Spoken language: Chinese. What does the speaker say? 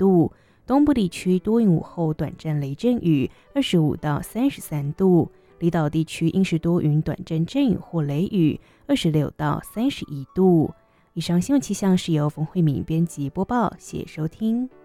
度，东部地区多云午后短暂雷阵雨25到33度，离岛地区阴时多云短暂阵雨或雷雨26到31度。以上新闻气象是由冯慧敏编辑播报，谢谢收听。